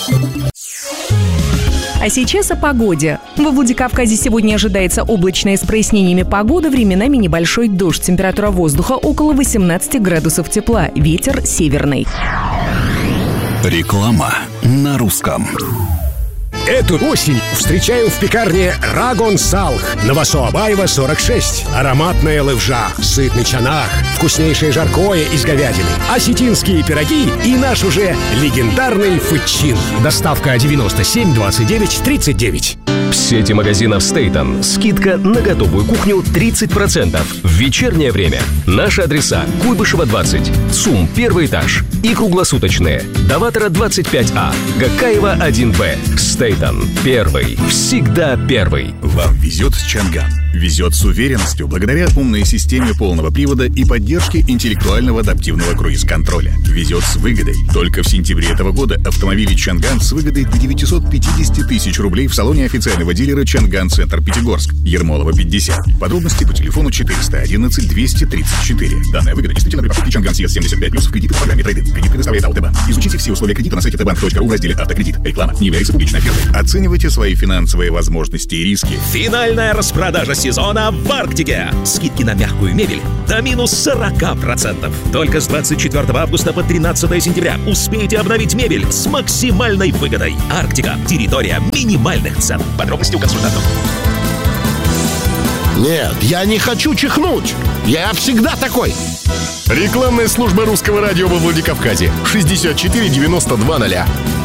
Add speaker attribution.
Speaker 1: А сейчас о погоде. Во Владикавказе сегодня ожидается облачная с прояснениями погода, временами небольшой дождь. Температура воздуха около 18 градусов тепла. Ветер северный.
Speaker 2: Реклама на русском.
Speaker 3: Эту осень встречаю в пекарне Рагон Салх на Васо-Абаева, 46. Ароматная левжа, сытный чанах, вкуснейшее жаркое из говядины, осетинские пироги и наш уже легендарный фытчин. Доставка 97 29 39.
Speaker 4: В сети магазинов Стейтон скидка на готовую кухню 30% в вечернее время. Наши адреса: Куйбышева 20, ЦУМ 1 этаж и круглосуточные. Даватора 25А, Гакаева 1Б. Стейтон. Первый. Всегда первый.
Speaker 5: Вам везет с Чанган. Везет с уверенностью благодаря умной системе полного привода и поддержке интеллектуального адаптивного круиз-контроля. Везет с выгодой. Только в сентябре этого года автомобили Чанган с выгодой до 950 тысяч рублей в салоне официального дилера Чанган Центр Пятигорск. Ермолова 50. Подробности по телефону 411 234. Данная выгода действительно при покупке Чанган CS 75+ в кредит в программе Трейд-ин. Кредит предоставляет Алтебанк. Изучите все условия кредита на сайте tbank.ru в разделе «Автокредит». Реклама не является публичной офертой. Оценивайте свои финансовые возможности и риски.
Speaker 6: Финальная распродажа сезона в Арктике. Скидки на мягкую мебель до минус 40%. Только с 24 августа по 13 сентября успейте обновить мебель с максимальной выгодой. Арктика. Территория минимальных цен. Подробности у консультантов.
Speaker 7: Нет, я не хочу чихнуть. Я всегда такой.
Speaker 8: Рекламная служба русского радио во Владикавказе. 64 92 0.